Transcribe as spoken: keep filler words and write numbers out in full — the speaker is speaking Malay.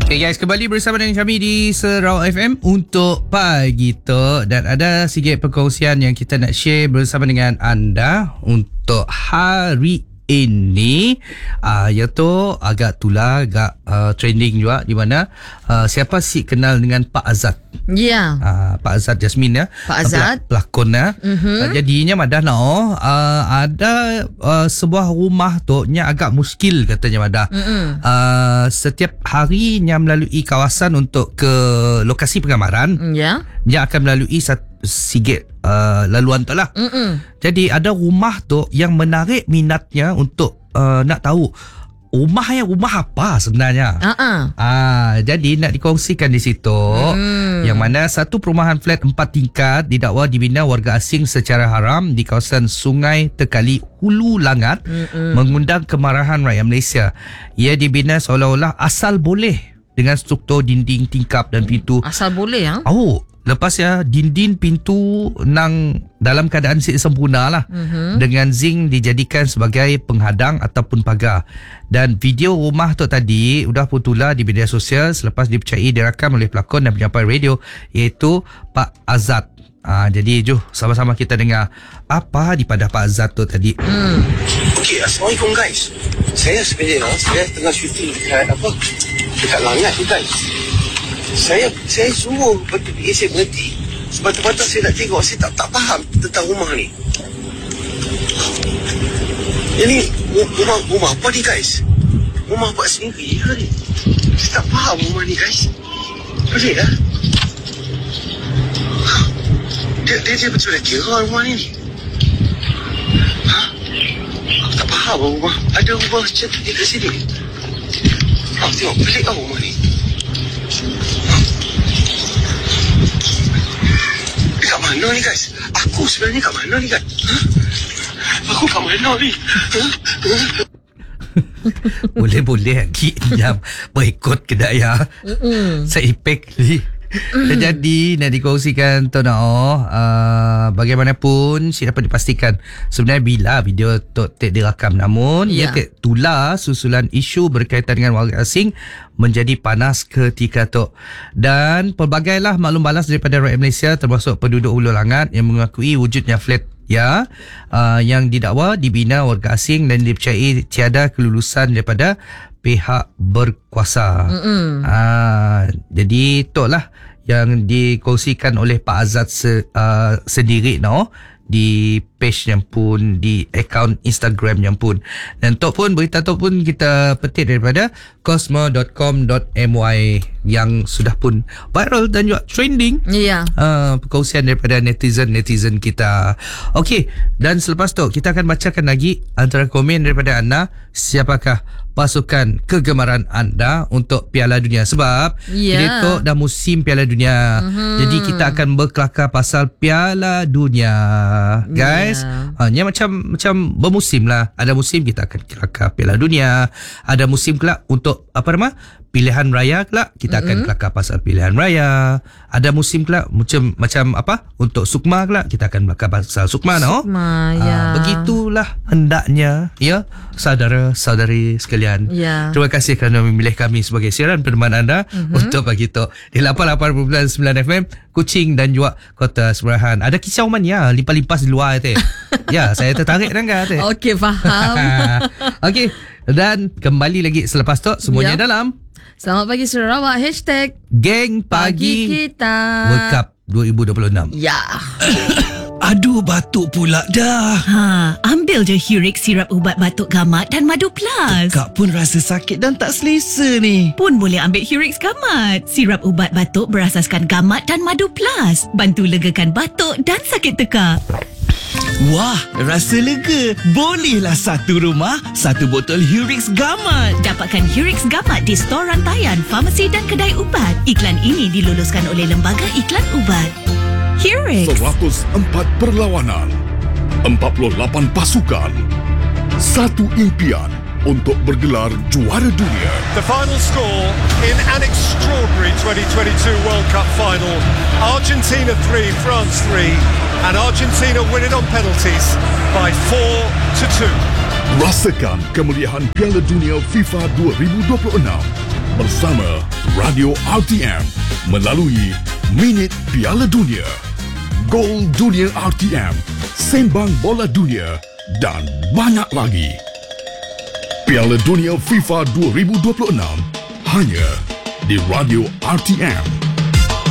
Okay guys, kembali bersama dengan kami di Sarawak F M untuk pagi tu, dan ada sikit perkongsian yang kita nak share bersama dengan anda untuk hari ini, uh, iaitu agak tular, agak uh, trending juga, di mana uh, siapa sih kenal dengan Pak Azad? Ya. Yeah. Uh, Pak Azad Jasmin ya. Pak Azad. Pelakon ya. Mm-hmm. Uh, jadinya Madah no, uh, ada uh, sebuah rumah tu nya agak muskil katanya Madah. Mm-hmm. Uh, setiap harinya melalui kawasan untuk ke lokasi pengamaran. Ya. Yeah. Dia akan melalui satu sikit uh, laluan tu lah. Mm-mm. Jadi ada rumah tu yang menarik minatnya untuk uh, nak tahu rumah yang rumah apa sebenarnya. Uh-uh. Ah, jadi nak dikongsikan di situ, mm. yang mana satu perumahan flat empat tingkat didakwa dibina warga asing secara haram di kawasan Sungai Tekali, Hulu Langat, Mm-mm. mengundang kemarahan rakyat Malaysia. Ia dibina seolah-olah asal boleh dengan struktur dinding, tingkap dan pintu. Asal boleh ya? Oh, lepas ya dinding, pintu nang dalam keadaan sempurna lah, mm-hmm. dengan zinc dijadikan sebagai penghadang ataupun pagar. Dan video rumah tu tadi sudah pun tular di media sosial selepas dipercayai dirakam oleh pelakon dan penyampai radio, iaitu Pak Azad. Ah, jadi jom sama-sama kita dengar apa di pada Pak Azad tu tadi. Hmm. Okey, Assalamualaikum guys. Saya sebenarnya saya tengah syuting dekat apa? Dekat Langat tu guys. Saya saya suruh betul dia saya berhenti. Semata-mata saya nak tengok, saya tak tak faham tentang rumah ni. Ini rumah rumah apa ni guys? Rumah buat sendiri ke ni? Saya tak faham rumah ni guys. Pelik lah. Dia dia, dia betul dah kira rumah ni ni. Ha? Aku tak faham rumah. Ada rumah macam ni kat sini. Aku tengok pelik lah rumah ni. Kat mana ni guys? Aku sebenarnya kat mana ni guys? Ha? Aku kat mana ni? Ha? Boleh-boleh lagi jam berikut kedaya. Saya ipek ni. Jadi nak dikongsikan tu nak oh, uh, bagaimanapun saya dapat dipastikan sebenarnya bila video tu tak dirakam, namun yeah. ia tak tular susulan isu berkaitan dengan warga asing menjadi panas ketika tu. Dan pelbagailah maklum balas daripada rakyat Malaysia termasuk penduduk Hulu Langat yang mengakui wujudnya flat ya uh, yang didakwa dibina warga asing dan dipercayai tiada kelulusan daripada pihak berkuasa. Uh, jadi itulah yang dikongsikan oleh Pak Azad se, uh, sendiri no, di page yang pun, di akaun Instagram yang pun. Dan tu pun berita tu pun kita petik daripada cosmo dot com dot my yang sudah pun viral dan juga trending. Ya. Yeah. Uh, perkongsian daripada netizen-netizen kita. Okey, dan selepas tu kita akan bacakan lagi antara komen daripada anda. Siapakah pasukan kegemaran anda untuk Piala Dunia? Sebab yeah. kita tu dah musim Piala Dunia. Mm-hmm. Jadi kita akan berkelakar pasal Piala Dunia, guys. Yeah. Ha, ni macam macam bermusim lah. Ada musim kita akan kelakar Piala Dunia. Ada musim kelak untuk apa nama? Pilihan raya kelak kita akan mm-hmm. kelakar pasal pilihan raya. Ada musim kelak macam macam apa? Untuk Sukma kelak kita akan kelakar pasal Sukma, no? Sukma, ya. Ha, begitulah hendaknya ya, saudara-saudari sekalian. Ya. Terima kasih kerana memilih kami sebagai siaran peneman anda mm-hmm. untuk pagi tu di lapan puluh lapan perpuluhan sembilan F M Kuching dan juga Kota Semerahan. Ada kisah mania lipas-lipas di luar tu. Ya, saya tertarik dengar tu. Okey, faham. Okey, dan kembali lagi selepas tu semuanya ya. Dalam Selamat Pagi Sarawak Hashtag Geng Pagi, Pagi Kita World Cup dua ribu dua puluh enam. Ya. Aduh, batuk pula dah. Ha, ambil je Hurix sirap ubat batuk gamat dan Madu Plus. Kak pun rasa sakit dan tak selesa ni. Pun boleh ambil Hurix Gamat. Sirap ubat batuk berasaskan gamat dan Madu Plus. Bantu legakan batuk dan sakit tekak. Wah, rasa lega. Bolehlah satu rumah, satu botol Hurix Gamat. Dapatkan Hurix Gamat di stor rantaian, farmasi dan kedai ubat. Iklan ini diluluskan oleh Lembaga Iklan Ubat. Hurix. seratus empat perlawanan, empat puluh lapan pasukan, satu impian untuk bergelar juara dunia. The final score in an extraordinary twenty twenty-two World Cup final. Argentina three, France three, and Argentina win it on penalties by four to two. Rasakan kemeriahan Piala Dunia FIFA dua ribu dua puluh enam bersama Radio R T M melalui Minit Piala Dunia, Gol Dunia R T M, Sembang Bola Dunia dan banyak lagi. Piala Dunia FIFA dua ribu dua puluh enam hanya di Radio R T M.